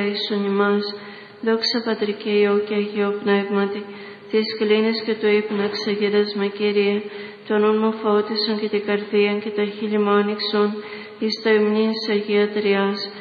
Ίσον ημάς, δόξα Πατρί και Υιό και Αγίο Πνεύματι, τις κλίνες και του ύπνου εξαγίδας με Κύριε, το νου μου φώτισον και την καρδία και τα χείλη μου άνοιξον, εις το υμνήν της Αγία Τριάς,